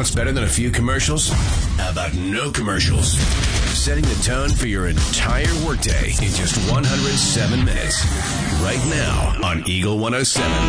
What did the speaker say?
What's better than a few commercials? How about no commercials? Setting the tone for your entire workday in just 107 minutes. Right now on Eagle 107.